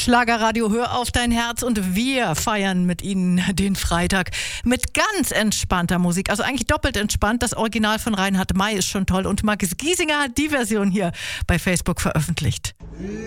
Schlagerradio, hör auf dein Herz, und wir feiern mit Ihnen den Freitag mit ganz entspannter Musik, also eigentlich doppelt entspannt. Das Original von Reinhard May ist schon toll und Max Giesinger hat die Version hier bei Facebook veröffentlicht.